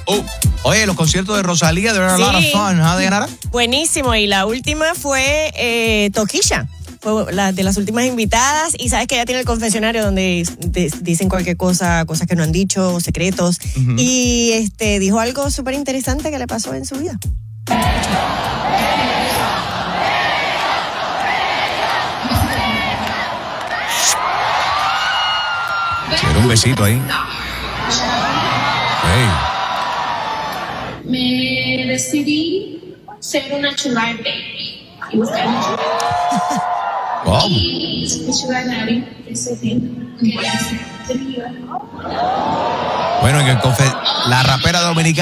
Oye, los conciertos de Rosalía, they were a lot of fun, ¿ah, Dayanara? Buenísimo. Y la última fue Toquilla. Fue la de las últimas invitadas. Y sabes que ella tiene el confesionario donde dicen cualquier cosa, cosas que no han dicho, secretos. Uh-huh. Y dijo algo súper interesante que le pasó en su vida. Quiero un besito ahí. Hey. Me decidí ser una sugar baby. Y buscar una sugar. Wow. Y sugar daddy, ese quería ser. Bueno, la rapera dominicana.